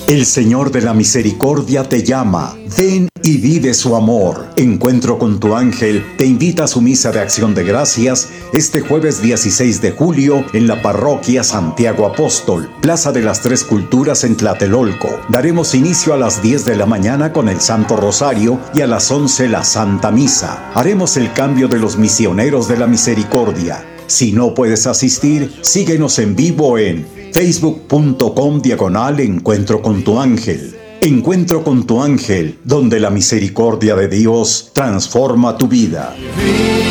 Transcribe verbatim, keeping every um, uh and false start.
El Señor de la Misericordia te llama. Ven y vive su amor. Encuentro con tu ángel te invita a su misa de acción de gracias este jueves dieciséis de julio en la parroquia Santiago Apóstol, Plaza de las Tres Culturas en Tlatelolco. Daremos inicio a las diez de la mañana con el Santo Rosario y a las once la Santa Misa. Haremos el cambio de los misioneros de la misericordia. Si no puedes asistir, síguenos en vivo en facebook.com diagonal Encuentro con tu ángel. Encuentro con tu ángel, donde la misericordia de Dios transforma tu vida.